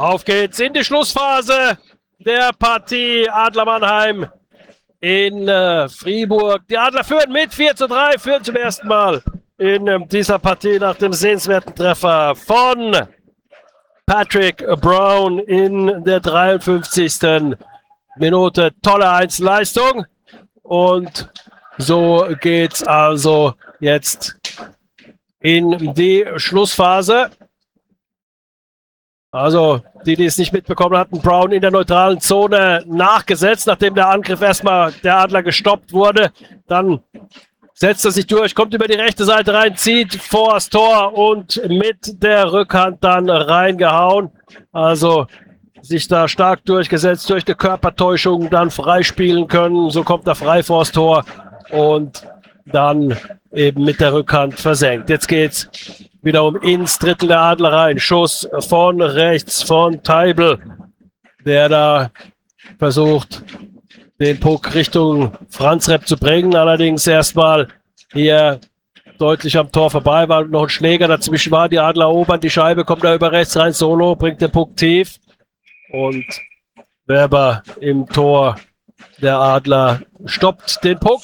Auf geht's in die Schlussphase der Partie Adler Mannheim in Fribourg. Die Adler führen mit 4:3, führen zum ersten Mal in dieser Partie nach dem sehenswerten Treffer von Patrick Brown in der 53. Minute. Tolle Einzelleistung. Und so geht's also jetzt in die Schlussphase. Also, die es nicht mitbekommen hatten, Brown in der neutralen Zone nachgesetzt, nachdem der Angriff erstmal der Adler gestoppt wurde. Dann setzt er sich durch, kommt über die rechte Seite rein, zieht vor das Tor und mit der Rückhand dann reingehauen. Also sich da stark durchgesetzt, durch die Körpertäuschung dann freispielen können. So kommt er frei vor das Tor und dann eben mit der Rückhand versenkt. Jetzt geht's wiederum ins Drittel der Adler rein. Schuss von rechts von Teibel, der da versucht, den Puck Richtung Franz Repp zu bringen. Allerdings erstmal hier deutlich am Tor vorbei, weil noch ein Schläger dazwischen war. Die Adler erobern die Scheibe, kommt da über rechts rein. Solo bringt den Puck tief. Und Werber im Tor der Adler stoppt den Puck.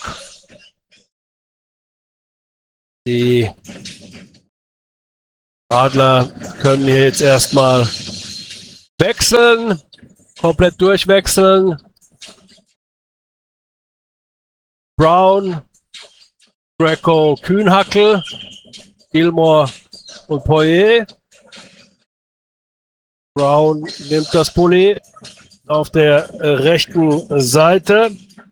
Die Adler können hier jetzt erstmal wechseln, komplett durchwechseln. Brown, Greco, Kühnhackel, Gilmore und Poirier. Brown nimmt das Pulli auf der rechten Seite.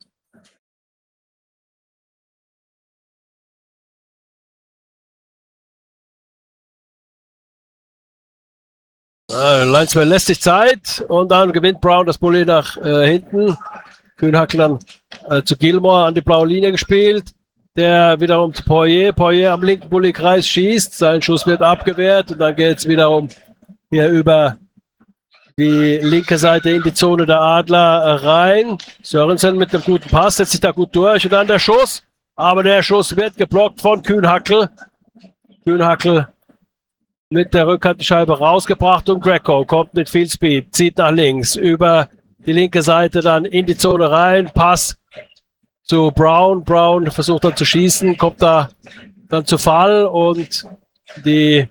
Linesman lässt sich Zeit und dann gewinnt Brown das Pulli nach hinten. Kühnhackel dann zu Gilmore an die blaue Linie gespielt. Der wiederum zu Poirier. Poirier am linken Pulli-Kreis schießt. Sein Schuss wird abgewehrt und dann geht es wiederum hier über die linke Seite in die Zone der Adler rein. Sörensen mit einem guten Pass, setzt sich da gut durch und dann der Schuss. Aber der Schuss wird geblockt von Kühnhackel. Kühnhackel mit der Rückhand die Scheibe rausgebracht und Greco kommt mit viel Speed, zieht nach links, über die linke Seite dann in die Zone rein. Pass zu Brown. Brown versucht dann zu schießen, kommt da dann zu Fall und die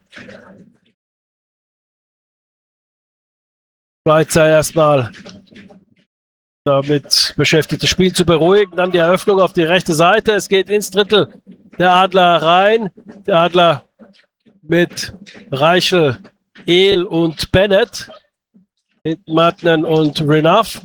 Schweizer erstmal damit beschäftigt, das Spiel zu beruhigen. Dann die Eröffnung auf die rechte Seite. Es geht ins Drittel der Adler rein. Der Adler mit Reichel, Ehl und Bennett. Hinten Martinen und Renaff.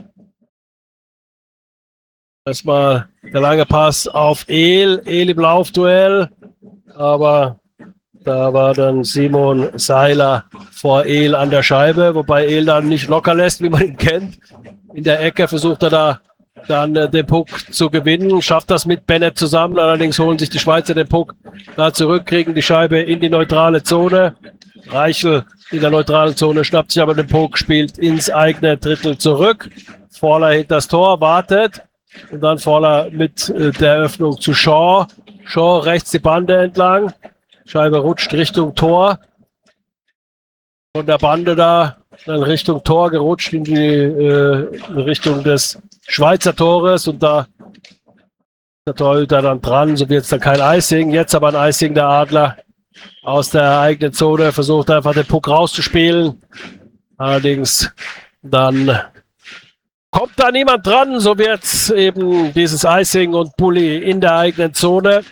Erstmal der lange Pass auf Ehl. Ehl im Laufduell. Aber da war dann Simon Seiler vor Ehl an der Scheibe, wobei Ehl dann nicht locker lässt, wie man ihn kennt. In der Ecke versucht er da dann den Puck zu gewinnen, schafft das mit Bennett zusammen. Allerdings holen sich die Schweizer den Puck da zurück, kriegen die Scheibe in die neutrale Zone. Reichel in der neutralen Zone schnappt sich aber den Puck, spielt ins eigene Drittel zurück. Vorler hinter das Tor, wartet. Und dann Vorler mit der Eröffnung zu Shaw. Shaw rechts die Bande entlang. Scheibe rutscht Richtung Tor. Von der Bande da dann Richtung Tor gerutscht in die Richtung des Schweizer Tores und da ist der Torhüter dann dran, so wird es dann kein Icing. Jetzt aber ein Icing der Adler aus der eigenen Zone, versucht einfach den Puck rauszuspielen. Allerdings dann kommt da niemand dran, so wird es eben dieses Icing und Pulli in der eigenen Zone.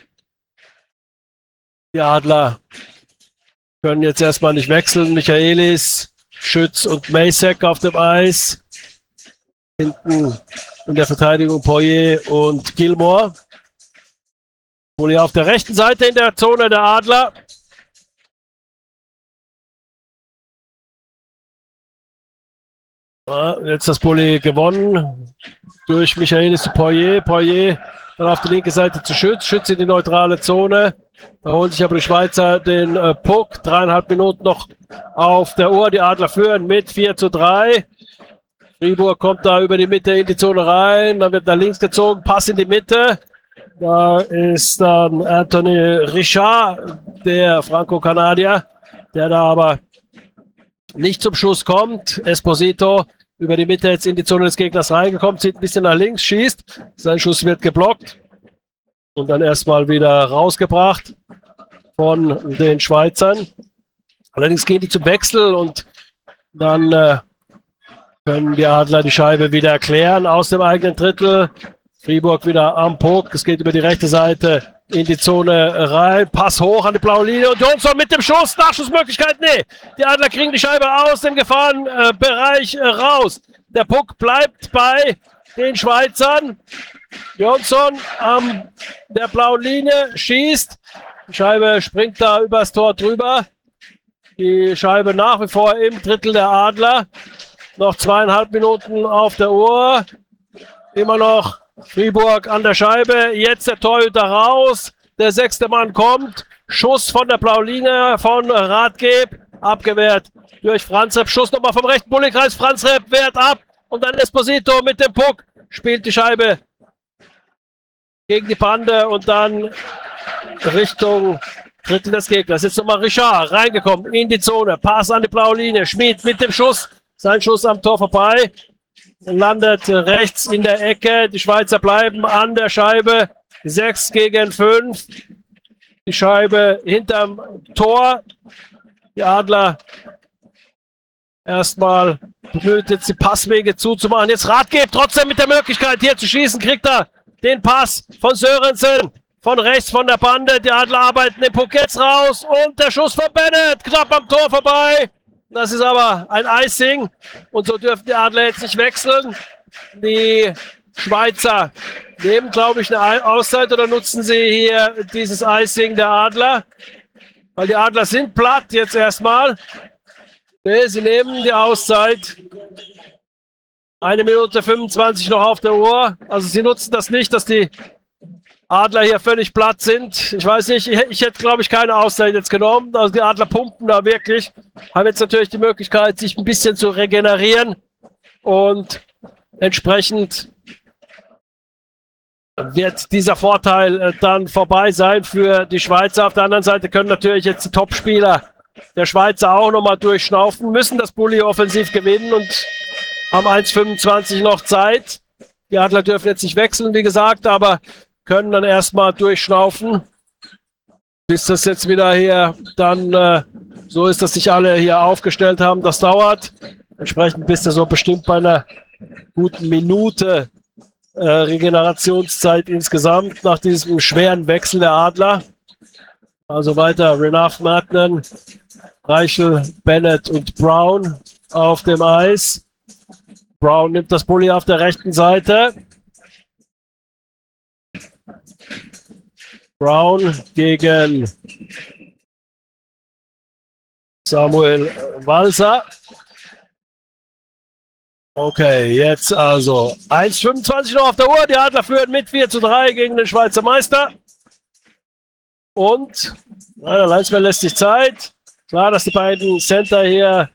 Die Adler können jetzt erstmal nicht wechseln. Michaelis, Schütz und Masek auf dem Eis. Hinten in der Verteidigung Poirier und Gilmore. Pulli auf der rechten Seite in der Zone der Adler. Ja, jetzt das Pulli gewonnen durch Michaelis zu Poirier. Poirier dann auf die linke Seite zu Schütz. Schütz in die neutrale Zone. Da holen sich aber die Schweizer den Puck. 3,5 Minuten noch auf der Uhr. Die Adler führen mit 4:3. Fribourg kommt da über die Mitte in die Zone rein. Dann wird nach links gezogen. Pass in die Mitte. Da ist dann Anthony Richard, der Franco-Kanadier, der da aber nicht zum Schuss kommt. Esposito über die Mitte jetzt in die Zone des Gegners reingekommen, zieht ein bisschen nach links, schießt. Sein Schuss wird geblockt und dann erstmal wieder rausgebracht von den Schweizern. Allerdings gehen die zum Wechsel und dann können die Adler die Scheibe wieder klären aus dem eigenen Drittel. Fribourg wieder am Puck. Es geht über die rechte Seite in die Zone rein. Pass hoch an die blaue Linie. Und Jonsson mit dem Schuss. Nachschussmöglichkeit. Nee. Die Adler kriegen die Scheibe aus dem Gefahrenbereich raus. Der Puck bleibt bei den Schweizern. Jonsson an der blauen Linie schießt. Die Scheibe springt da übers Tor drüber. Die Scheibe nach wie vor im Drittel der Adler. Noch 2,5 Minuten auf der Uhr. Immer noch Fribourg an der Scheibe. Jetzt der Torhüter raus. Der 6. Mann kommt. Schuss von der blauen Linie von Radgeb. Abgewehrt durch Franzrepp. Schuss nochmal vom rechten Bulli-Kreis. Franzrepp wehrt ab. Und dann Esposito mit dem Puck. Spielt die Scheibe gegen die Bande und dann Richtung Drittel des Gegners. Jetzt nochmal Richard reingekommen in die Zone. Pass an die blaue Linie. Schmid mit dem Schuss. Sein Schuss am Tor vorbei. Landet rechts in der Ecke. Die Schweizer bleiben an der Scheibe. 6 gegen 5. Die Scheibe hinterm Tor. Die Adler erstmal bemüht, jetzt die Passwege zuzumachen. Jetzt Radgeb trotzdem mit der Möglichkeit hier zu schießen. Kriegt er den Pass von Sörensen. Von rechts von der Bande. Die Adler arbeiten den Puck jetzt raus. Und der Schuss von Bennett. Knapp am Tor vorbei. Das ist aber ein Icing und so dürfen die Adler jetzt nicht wechseln. Die Schweizer nehmen, glaube ich, eine Auszeit oder nutzen sie hier dieses Icing der Adler? Weil die Adler sind platt jetzt erstmal. Nee, sie nehmen die Auszeit. 1 Minute 25 noch auf der Uhr. Also sie nutzen das nicht, dass die Adler hier völlig platt sind. Ich weiß nicht, ich hätte, glaube ich, keine Auszeit jetzt genommen. Also die Adler pumpen da wirklich. Haben jetzt natürlich die Möglichkeit, sich ein bisschen zu regenerieren. Und entsprechend wird dieser Vorteil dann vorbei sein für die Schweizer. Auf der anderen Seite können natürlich jetzt die Topspieler der Schweizer auch nochmal durchschnaufen, müssen das Bulli offensiv gewinnen und haben 1,25 noch Zeit. Die Adler dürfen jetzt nicht wechseln, wie gesagt, aber können dann erstmal durchschnaufen, bis das jetzt wieder hier dann so ist, dass sich alle hier aufgestellt haben. Das dauert. Entsprechend bist du so bestimmt bei einer guten Minute Regenerationszeit insgesamt nach diesem schweren Wechsel der Adler. Also weiter Renard Martinen, Reichel, Bennett und Brown auf dem Eis. Brown nimmt das Bulli auf der rechten Seite. Brown gegen Samuel Walser. Okay, jetzt also 1,25 noch auf der Uhr. Die Adler führen mit 4:3 gegen den Schweizer Meister. Und der Linesman lässt sich Zeit. Klar, dass die beiden Center hier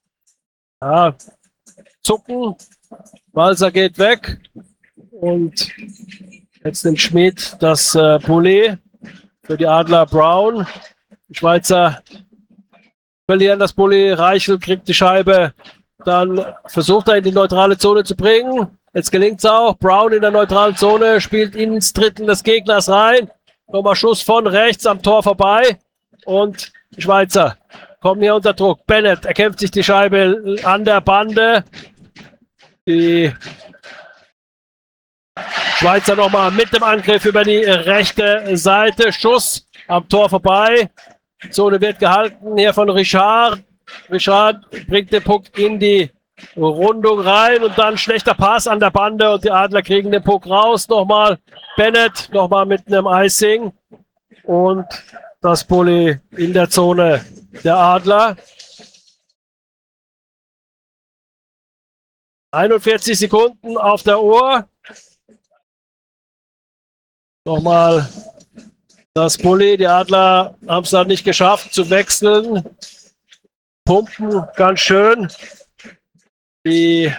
zucken. Walser geht weg. Und jetzt nimmt Schmid das Bulli für die Adler Brown. Die Schweizer verlieren das Bulli. Reichel kriegt die Scheibe. Dann versucht er in die neutrale Zone zu bringen. Jetzt gelingt es auch. Brown in der neutralen Zone spielt ins Drittel des Gegners rein. Nochmal Schuss von rechts am Tor vorbei. Und die Schweizer kommen hier unter Druck. Bennett erkämpft sich die Scheibe an der Bande. Die Schweizer nochmal mit dem Angriff über die rechte Seite. Schuss am Tor vorbei. Die Zone wird gehalten hier von Richard. Richard bringt den Puck in die Rundung rein und dann schlechter Pass an der Bande und die Adler kriegen den Puck raus. Nochmal Bennett, nochmal mit einem Icing und das Bulli in der Zone der Adler. 41 Sekunden auf der Uhr. Nochmal das Bulli. Die Adler haben es dann nicht geschafft zu wechseln. Pumpen ganz schön. Die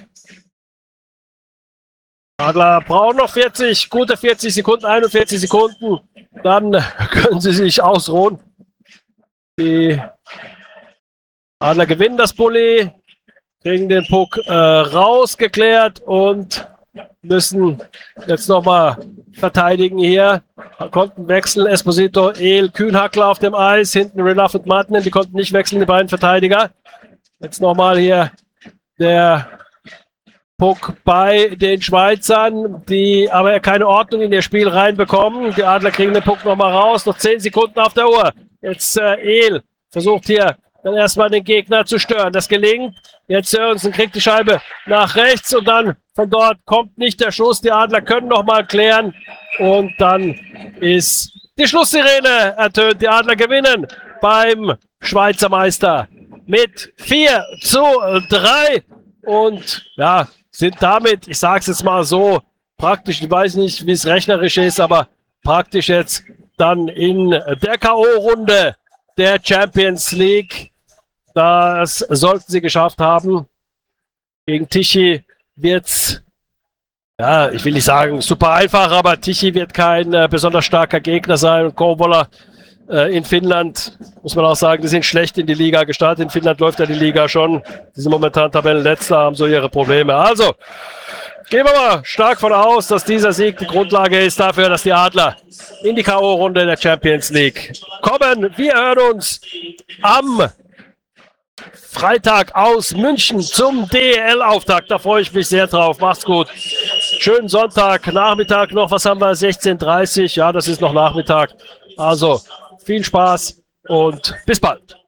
Adler brauchen noch gute 40 Sekunden, 41 Sekunden. Dann können sie sich ausruhen. Die Adler gewinnen das Bulli, kriegen den Puck rausgeklärt und müssen jetzt nochmal verteidigen hier. Konnten wechseln, Esposito, El, Kühnhackler auf dem Eis, hinten Renaff und Martin, die konnten nicht wechseln, die beiden Verteidiger. Jetzt nochmal hier der Puck bei den Schweizern, die aber keine Ordnung in ihr Spiel reinbekommen. Die Adler kriegen den Puck nochmal raus, noch 10 Sekunden auf der Uhr. Jetzt El versucht hier dann erstmal den Gegner zu stören. Das gelingt. Jetzt Sörensen kriegt die Scheibe nach rechts und dann von dort kommt nicht der Schuss. Die Adler können nochmal klären und dann ist die Schlusssirene ertönt. Die Adler gewinnen beim Schweizer Meister mit 4:3 und ja, sind damit, ich sage es jetzt mal so, praktisch, ich weiß nicht, wie es rechnerisch ist, aber praktisch jetzt dann in der K.O.-Runde der Champions League. Das sollten sie geschafft haben. Gegen Tichy wird's, ja, ich will nicht sagen super einfach, aber Tichy wird kein besonders starker Gegner sein. Und Kouvola in Finnland, muss man auch sagen, die sind schlecht in die Liga gestartet. In Finnland läuft ja die Liga schon. Die sind momentan Tabellenletzter, haben so ihre Probleme. Also, gehen wir mal stark von aus, dass dieser Sieg die Grundlage ist dafür, dass die Adler in die K.O.-Runde der Champions League kommen. Wir hören uns am Freitag aus München zum DEL-Auftakt. Da freue ich mich sehr drauf. Macht's gut. Schönen Sonntag, Nachmittag noch. Was haben wir? 16:30. Ja, das ist noch Nachmittag. Also viel Spaß und bis bald.